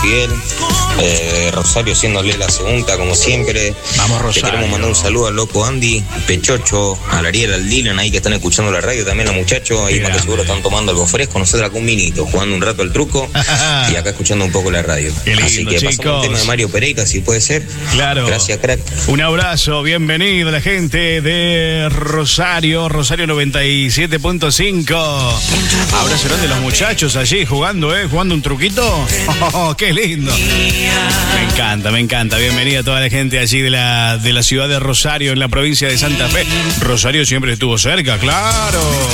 Fidel. Rosario haciéndole la segunda, como siempre. Vamos, Rosario. Te queremos mandar un saludo al loco Andy, Pechocho, al Ariel, al Dylan, ahí que están escuchando la radio, también los muchachos, ahí más que seguro están tomando algo fresco, nosotros acá un vinito, jugando un rato al truco y acá escuchando un poco la radio. Qué lindo, así que chicos. pasamos un tema de Mario Pereira, si puede ser. Claro. Gracias, crack. Un abrazo, bienvenido a la gente de Rosario 97.5. Abrazo grande a los muchachos allí jugando un truquito. Oh, qué lindo. Me encanta. Bienvenida a toda la gente allí de la ciudad de Rosario, en la provincia de Santa Fe. Rosario siempre estuvo cerca, claro.